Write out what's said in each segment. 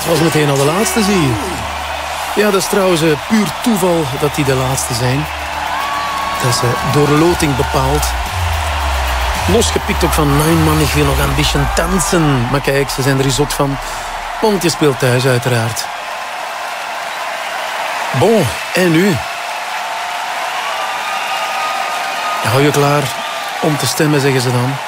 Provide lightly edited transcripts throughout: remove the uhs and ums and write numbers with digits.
als meteen al de laatste zie je. Ja, dat is trouwens puur toeval dat die de laatste zijn. Dat is door loting bepaald. Losgepikt ook van Nein Mann, ik wil nog een beetje dansen. Maar kijk, ze zijn er zot van. Want je speelt thuis uiteraard. Bon, en nu? Hou je klaar om te stemmen, zeggen ze dan.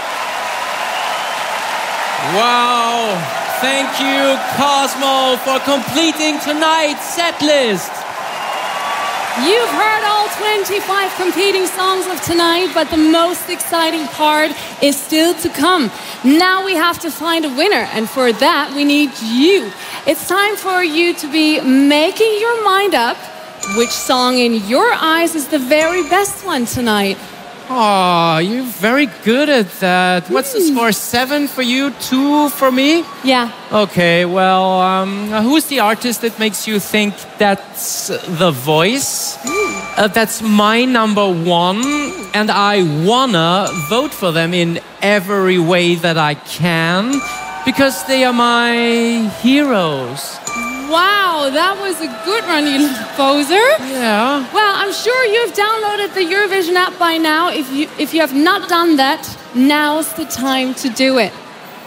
Wow, thank you Cosmo for completing tonight's setlist. You've heard all 25 competing songs of tonight, but the most exciting part is still to come. Now we have to find a winner, and for that we need you. It's time for you to be making your mind up which song in your eyes is the very best one tonight. Oh, you're very good at that. What's the score? 7 for you, 2 for me? Yeah. Okay, well, who's the artist that makes you think that's The Voice? That's my number one, and I wanna vote for them in every way that I can, because they are my heroes. Wow, that was a good one, you little poser. Yeah. Well, I'm sure you've downloaded the Eurovision app by now. If you have not done that, now's the time to do it.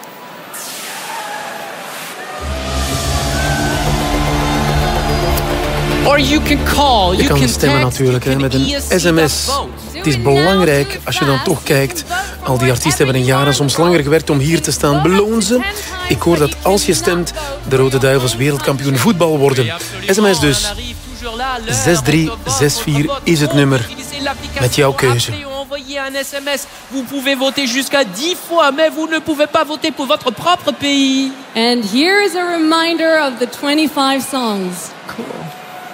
Or you can call. Je kan stemmen natuurlijk met een sms. Het is belangrijk als je dan toch kijkt. Al die artiesten hebben een jaar en soms langer gewerkt om hier te staan. Beloon ze. Ik hoor dat als je stemt, de Rode Duivels wereldkampioen voetbal worden. SMS dus. 6364 is het nummer. Met jouw keuze. Vous pouvez voter jusqu'à 10 fois, mais vous ne pouvez pas voter pour votre propre pays. And here is a reminder of the 25 songs. Cool.